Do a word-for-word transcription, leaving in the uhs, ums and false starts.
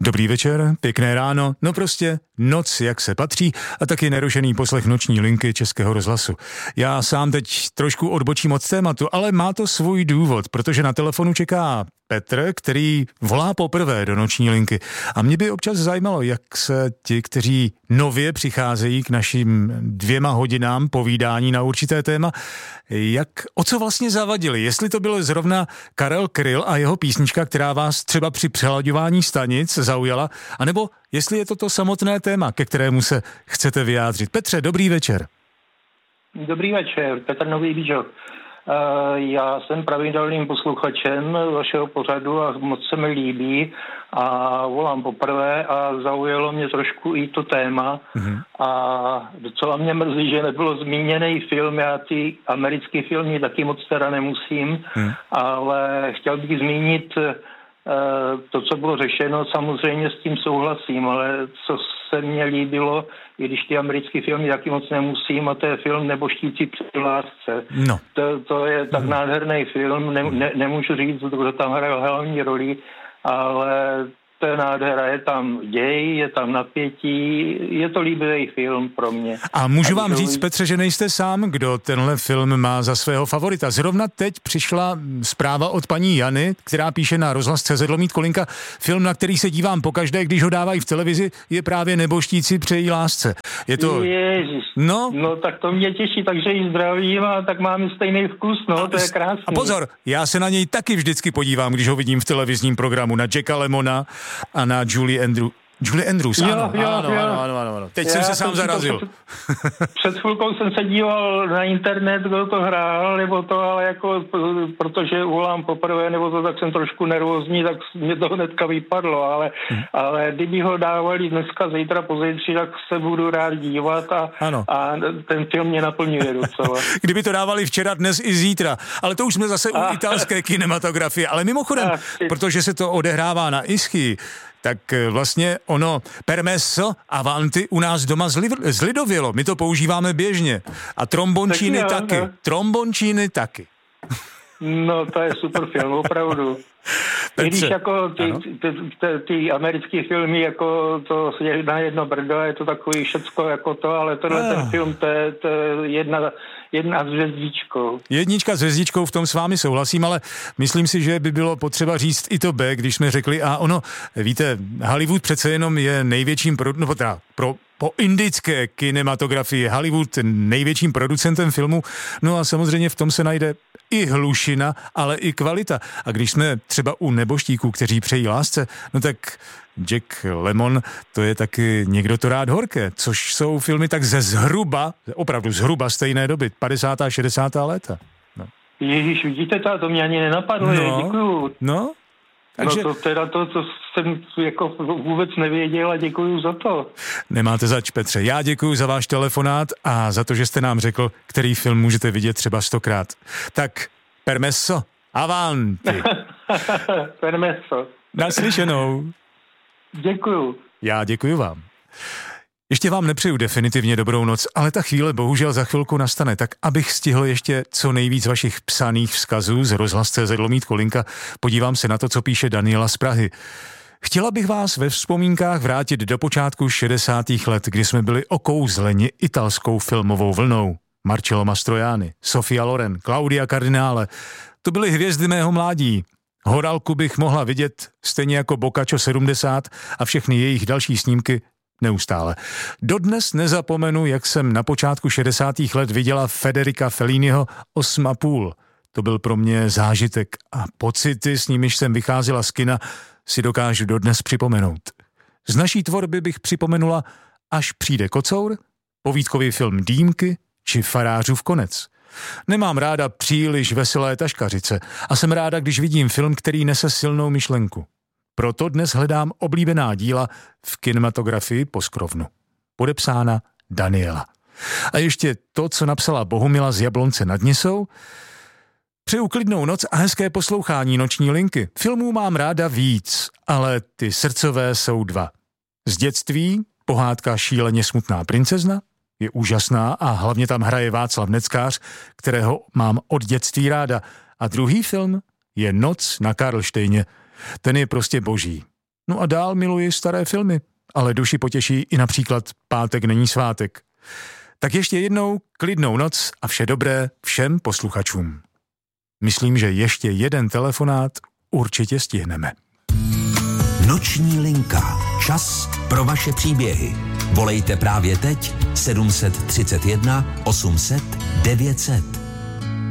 Dobrý večer, pěkné ráno, no prostě noc, jak se patří, a taky nerušený poslech noční linky Českého rozhlasu. Já sám teď trošku odbočím od tématu, ale má to svůj důvod, protože na telefonu čeká Petr, který volá poprvé do noční linky. A mě by občas zajímalo, jak se ti, kteří nově přicházejí k našim dvěma hodinám povídání na určité téma, jak, o co vlastně zavadili. Jestli to byl zrovna Karel Kryl a jeho písnička, která vás třeba při přelaďování stanic zaujala, anebo jestli je to to samotné téma, ke kterému se chcete vyjádřit. Petře, dobrý večer. Dobrý večer, Petr Nový Bížok. Já jsem pravidelným posluchačem vašeho pořadu a moc se mi líbí a volám poprvé a zaujalo mě trošku i to téma mm-hmm. a docela mě mrzí, že nebylo zmíněný film, já ty americké filmy taky moc teda nemusím, mm. ale chtěl bych zmínit to, co bylo řešeno, samozřejmě s tím souhlasím, ale co se mně líbilo, i když ty americké filmy taky moc nemusím, a to je film Neboštíci při lásce. No. To, to je tak mm. nádherný film, ne, ne, nemůžu říct, kdo tam hraje hlavní roli, ale to je nádhera, je tam děj, je tam napětí, je to líbivý film pro mě. A můžu vám říct, Petře, že nejste sám, kdo tenhle film má za svého favorita. Zrovna teď přišla zpráva od paní Jany, která píše na rozhlas tečka cé zet lomítko linka. Film, na který se dívám pokaždé, když ho dávají v televizi, je právě Neboštíci přejí lásce. Je to... Ježiš, no? no tak to mě těší, takže ji zdravím a tak máme stejný vkus, no, a, to je krásný. A pozor, já se na něj taky vždycky podívám, když ho vidím v televizním programu, na Jacka Lemona a na Julie Andrew. Julie Andrews, ano, jo, jo, ano, jo. ano, ano, ano, ano. Teď Já jsem se sám zarazil. Před, před chvilkou jsem se díval na internet, kdo to hrál, nebo to, ale jako, protože volám poprvé, nebo to, tak jsem trošku nervózní, tak mě to hnedka vypadlo, ale, hmm. ale kdyby ho dávali dneska, zítra, pozítří, tak se budu rád dívat a, a ten film mě naplňuje docela. Kdyby to dávali včera, dnes i zítra, ale to už jsme zase a. u italské kinematografie, ale mimochodem, a. protože se to odehrává na Ischii, tak vlastně ono permesso avanti u nás doma zlidovělo. My to používáme běžně. A trombončíny taky. taky. Trombončíny taky. No, to je super film, opravdu. I když jako ty, ty, ty, ty americké filmy, jako to je na jedno brdo, je to takový všecko jako to, ale tenhle ah. ten film, to je, to je jedna, jedna s hvězdičkou. Jednička s hvězdičkou, v tom s vámi souhlasím, ale myslím si, že by bylo potřeba říct i to B, když jsme řekli, a ono, víte, Hollywood přece jenom je největším, pro, no teda, pro po indické kinematografii Hollywood největším producentem filmu, no a samozřejmě v tom se najde i hlušina, ale i kvalita. A když jsme třeba u Neboštíků, kteří přejí lásce, no tak Jack Lemmon, to je taky Někdo to rád horké, což jsou filmy tak ze zhruba, opravdu zhruba stejné doby, padesátá a šedesátá léta. No. Ježíš, vidíte to, to mě ani nenapadlo, no, děkuju. No, takže... No to teda to, co jsem jako vůbec nevěděl a děkuju za to. Nemáte zač, Petře. Já děkuju za váš telefonát a za to, že jste nám řekl, který film můžete vidět třeba stokrát. Tak, permesso, avanti. Permesso. Naslyšenou. Děkuju. Já děkuju vám. Ještě vám nepřeju definitivně dobrou noc, ale ta chvíle bohužel za chvilku nastane, tak abych stihl ještě co nejvíc vašich psaných vzkazů z rozhlas tečka cé zet lomítko linka, podívám se na to, co píše Daniela z Prahy. Chtěla bych vás ve vzpomínkách vrátit do počátku šedesátých let, kdy jsme byli okouzleni italskou filmovou vlnou. Marcello Mastroianni, Sofia Loren, Claudia Cardinale, to byly hvězdy mého mládí. Horálku bych mohla vidět stejně jako Boccaccio sedmdesát a všechny jejich další snímky neustále. Dodnes nezapomenu, jak jsem na počátku šedesátých let viděla Federica Felliniho Osm a půl. To byl pro mě zážitek a pocity, s nimiž jsem vycházela z kina, si dokážu dodnes připomenout. Z naší tvorby bych připomenula Až přijde kocour, povídkový film Dýmky či Farářův konec. Nemám ráda příliš veselé taškařice a jsem ráda, když vidím film, který nese silnou myšlenku. Proto dnes hledám oblíbená díla v kinematografii po skrovnu. Podepsána Daniela. A ještě to, co napsala Bohumila z Jablonce nad Nisou. Přeju klidnou noc a hezké poslouchání noční linky. Filmů mám ráda víc, ale ty srdcové jsou dva. Z dětství pohádka Šíleně smutná princezna je úžasná a hlavně tam hraje Václav Neckář, kterého mám od dětství ráda. A druhý film je Noc na Karlštejně. Ten je prostě boží. No a dál miluji staré filmy, ale duši potěší i například Pátek není svátek. Tak ještě jednou klidnou noc a vše dobré všem posluchačům. Myslím, že ještě jeden telefonát určitě stihneme. Noční linka. Čas pro vaše příběhy. Volejte právě teď sedm set třicet jedna osm set devět set.